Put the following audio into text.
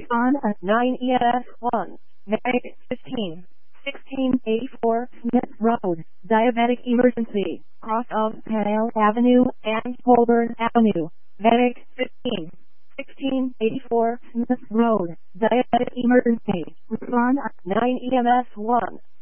Respond at 9 ES 1. Medic 15. 1684 Smith Road. Diabetic emergency. Cross of Pale Avenue and Colburn Avenue. Medic 15. 1684 Smith Road. Diabetic emergency. Respond at 9 EMS 1.